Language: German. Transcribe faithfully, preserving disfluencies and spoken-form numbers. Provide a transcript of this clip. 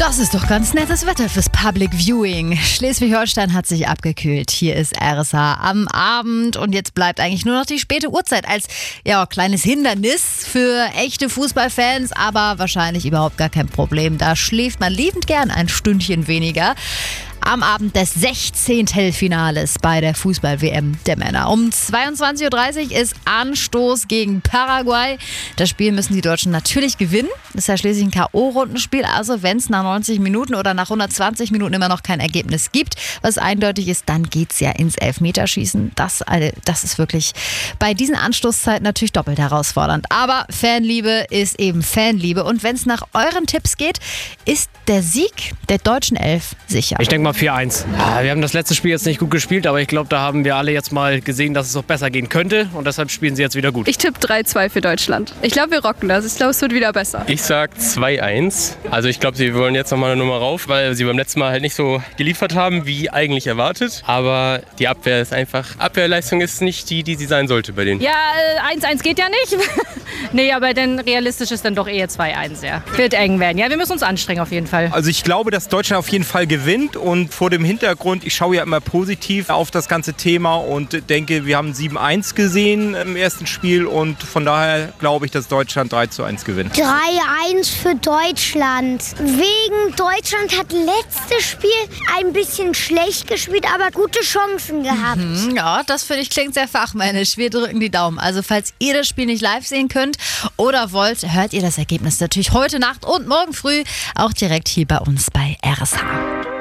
Das ist doch ganz nettes Wetter fürs Public Viewing. Schleswig-Holstein hat sich abgekühlt. Hier ist R S H am Abend und jetzt bleibt eigentlich nur noch die späte Uhrzeit als ja, kleines Hindernis für echte Fußballfans, aber wahrscheinlich überhaupt gar kein Problem. Da schläft man liebend gern ein Stündchen weniger. Am Abend des sechzehnten Finales bei der Fußball-W M der Männer. Um zweiundzwanzig Uhr dreißig ist Anstoß gegen Paraguay. Das Spiel müssen die Deutschen natürlich gewinnen. Das ist ja schließlich ein K O-Rundenspiel. Also wenn es nach neunzig Minuten oder nach hundertzwanzig Minuten immer noch kein Ergebnis gibt, was eindeutig ist, dann geht es ja ins Elfmeterschießen. Das, das ist wirklich bei diesen Anstoßzeiten natürlich doppelt herausfordernd. Aber Fanliebe ist eben Fanliebe. Und wenn es nach euren Tipps geht, ist der Sieg der deutschen Elf sicher. Ich denke mal vier eins. Ja, wir haben das letzte Spiel jetzt nicht gut gespielt, aber ich glaube, da haben wir alle jetzt mal gesehen, dass es auch besser gehen könnte und deshalb spielen sie jetzt wieder gut. Ich tippe drei zwei für Deutschland. Ich glaube, wir rocken das. Ich glaube, es wird wieder besser. Ich sag zwei eins. Also ich glaube, sie wollen jetzt nochmal eine Nummer rauf, weil sie beim letzten Mal halt nicht so geliefert haben, wie eigentlich erwartet. Aber die Abwehr ist einfach, Abwehrleistung ist nicht die, die sie sein sollte bei denen. Ja, eins eins geht ja nicht. Nee, aber dann realistisch ist dann doch eher zwei eins, ja. Wird eng werden. Ja, wir müssen uns anstrengen auf jeden Fall. Also ich glaube, dass Deutschland auf jeden Fall gewinnt und vor dem Hintergrund, ich schaue ja immer positiv auf das ganze Thema und denke, wir haben sieben eins gesehen im ersten Spiel und von daher glaube ich, dass Deutschland drei zu eins gewinnt. drei eins für Deutschland. Wegen Deutschland hat letztes Spiel ein bisschen schlecht gespielt, aber gute Chancen gehabt. Mhm, ja, das finde ich klingt sehr fachmännisch. Wir drücken die Daumen. Also falls ihr das Spiel nicht live sehen könnt oder wollt, hört ihr das Ergebnis natürlich heute Nacht und morgen früh auch direkt hier bei uns bei R S H.